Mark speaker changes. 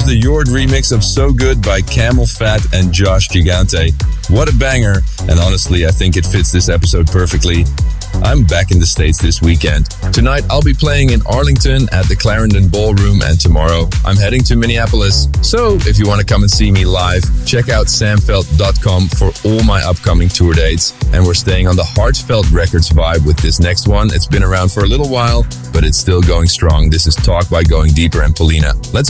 Speaker 1: was the Yord remix of So Good by Camel Fat and Josh Gigante. What a banger, and honestly, I think it fits this episode perfectly. I'm back in the States this weekend. Tonight, I'll be playing in Arlington at the Clarendon Ballroom, and tomorrow, I'm heading to Minneapolis. So, if you want to come and see me live, check out samfeld.com for all my upcoming tour dates. And we're staying on the Heartfelt Records vibe with this next one. It's been around for a little while, but it's still going strong. This is Talk by Going Deeper and Polina. Let's